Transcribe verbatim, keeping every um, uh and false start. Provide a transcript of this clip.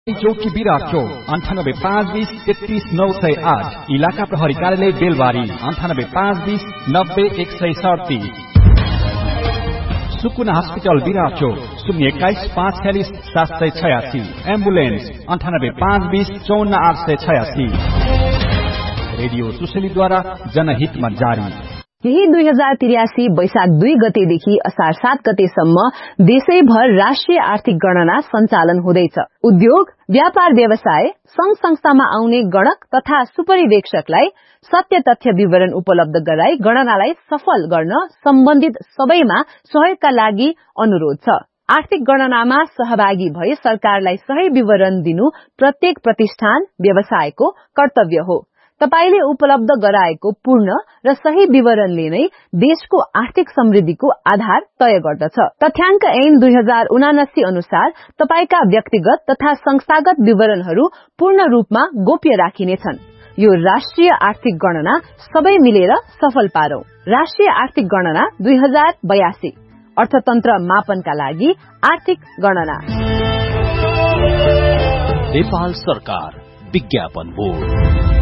चौकी विराट चौक अन्ठानब्बे पाँच बीस तेत्तीस नौ सय आठ। इलाका प्रहरी कार्यालय बेलबारी अन्ठानब्बे पाँच बीस नब्बे एक सय सडतिस। सुकुना हस्पिटल विराट चौक शून्य एक्काइस पाँच छ्यालिस सात सय छयासी। एम्बुलेन्स अन्ठानब्बे पाँच बीस चौन्न आठ सय छयासी। रेडियो सुशलीद्वारा जनहितमा जारी। यही दुई हजार त्रियासी वैशाख दुई गतेदेखि असार सात गतेसम्म देशैभर राष्ट्रिय आर्थिक गणना सञ्चालन हुँदैछ। उद्योग, व्यापार व्यवसाय, संघ संस्थामा आउने गणक तथा सुपरिवेक्षकलाई सत्य तथ्य विवरण उपलब्ध गराई गणनालाई सफल गर्न सम्बन्धित सबैमा सहयोगका लागि अनुरोध छ। आर्थिक गणनामा सहभागी भई सरकारलाई सही विवरण दिनु प्रत्येक प्रतिष्ठान, व्यवसायको कर्तव्य हो। तपाईले उपलब्ध गराएको पूर्ण र सही विवरणले नै देशको आर्थिक समृद्धिको आधार तय गर्दछ। तथ्याङ्क ऐन दुई हजार उनासी अनुसार तपाईका व्यक्तिगत तथा संस्थागत विवरणहरू पूर्ण रूपमा गोप्य राखिनेछन्। यो राष्ट्रिय आर्थिक गणना सबै मिलेर सफल पारौं। राष्ट्रिय आर्थिक गणना दुई हजार बयासी अर्थतन्त्र मापनका लागि आर्थिक गणना। नेपाल सरकार विज्ञापन बोर्ड।